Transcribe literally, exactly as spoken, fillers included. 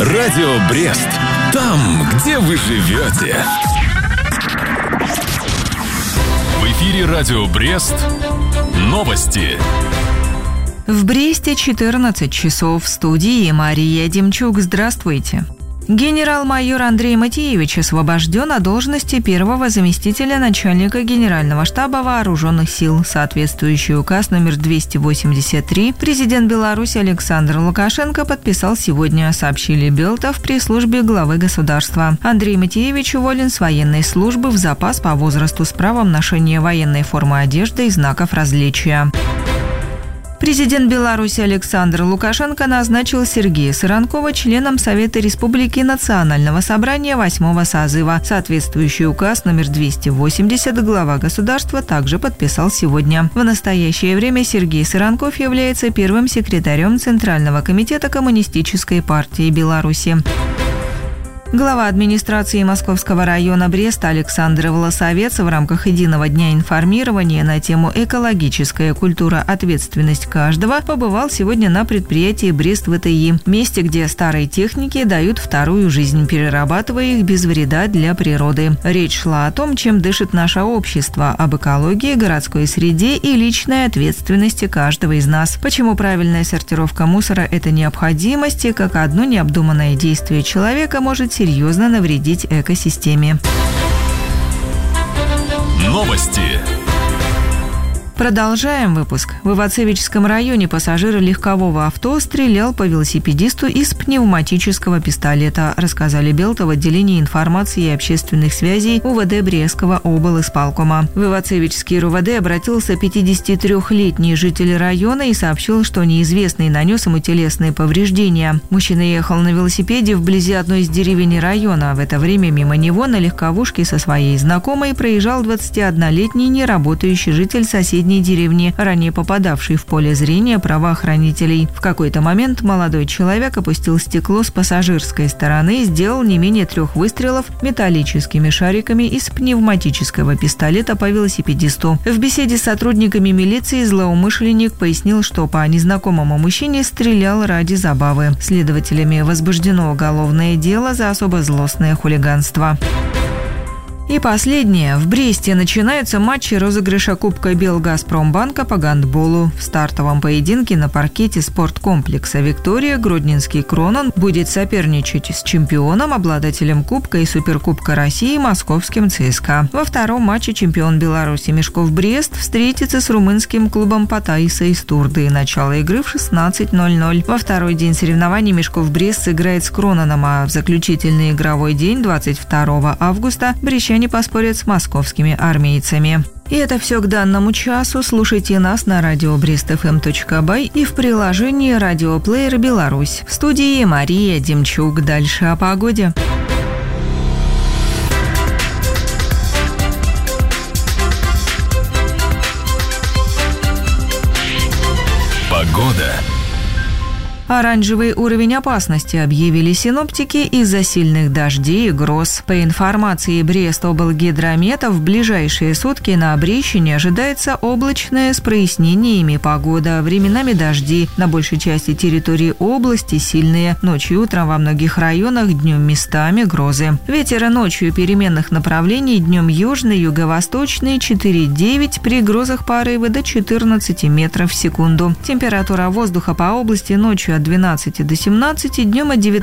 Радио Брест. Там, где вы живете. В эфире Радио Брест. Новости. В Бресте четырнадцать часов. В студии Мария Демчук. Здравствуйте. Генерал-майор Андрей Матеевич освобожден от должности первого заместителя начальника Генерального штаба Вооруженных сил. Соответствующий указ номер двести восемьдесят три президент Беларуси Александр Лукашенко подписал сегодня, сообщили Белта в пресс-службе главы государства. Андрей Матеевич уволен с военной службы в запас по возрасту с правом ношения военной формы одежды и знаков различия. Президент Беларуси Александр Лукашенко назначил Сергея Сыранкова членом Совета Республики Национального собрания восьмого созыва. Соответствующий указ номер двести восемьдесят глава государства также подписал сегодня. В настоящее время Сергей Сыранков является первым секретарем Центрального комитета Коммунистической партии Беларуси. Глава администрации Московского района Бреста Александр Волосовец в рамках единого дня информирования на тему «Экологическая культура. Ответственность каждого» побывал сегодня на предприятии Брест ВТИ, месте, где старые техники дают вторую жизнь, перерабатывая их без вреда для природы. Речь шла о том, чем дышит наше общество, об экологии, городской среде и личной ответственности каждого из нас. Почему правильная сортировка мусора – это необходимость, и как одно необдуманное действие человека может серьезно навредить экосистеме. Новости. Продолжаем выпуск. В Ивацевичском районе пассажир легкового авто стрелял по велосипедисту из пневматического пистолета, рассказали Белта в отделении информации и общественных связей УВД Брестского облисполкома. В Ивацевичский РУВД обратился пятидесятитрёхлетний житель района и сообщил, что неизвестный нанес ему телесные повреждения. Мужчина ехал на велосипеде вблизи одной из деревень района. В это время мимо него на легковушке со своей знакомой проезжал двадцатиоднолетний неработающий житель соседней деревни, ранее попадавший в поле зрения правоохранителей. В какой-то момент молодой человек опустил стекло с пассажирской стороны и сделал не менее трех выстрелов металлическими шариками из пневматического пистолета по велосипедисту. В беседе с сотрудниками милиции злоумышленник пояснил, что по незнакомому мужчине стрелял ради забавы. Следователями возбуждено уголовное дело за особо злостное хулиганство. И последнее. В Бресте начинаются матчи розыгрыша Кубка Белгазпромбанка по гандболу. В стартовом поединке на паркете спорткомплекса «Виктория» гродненский «Кронон» будет соперничать с чемпионом, обладателем Кубка и Суперкубка России московским ЦСКА. Во втором матче чемпион Беларуси Мешков Брест встретится с румынским клубом Патаиса из Турды. Начало игры в шестнадцать ноль ноль. Во второй день соревнований Мешков Брест сыграет с Крононом, а в заключительный игровой день двадцать второго августа брестчане поспорят с московскими армейцами. И это все к данному часу. Слушайте нас на радио брест эф эм точка бай и в приложении «Радиоплеер Беларусь». В студии Мария Демчук. Дальше о погоде. Погода. Оранжевый уровень опасности объявили синоптики из-за сильных дождей и гроз. По информации Брестоблгидромета, в ближайшие сутки на Брещине ожидается облачная с прояснениями погода. Временами дожди. На большей части территории области сильные. Ночью и утром во многих районах, днем местами грозы. Ветер ночью переменных направлений, днем южный, юго-восточный четыре-девять, при грозах порывы до четырнадцати метров в секунду. Температура воздуха по области ночью от двенадцати до семнадцати, днем от девятнадцати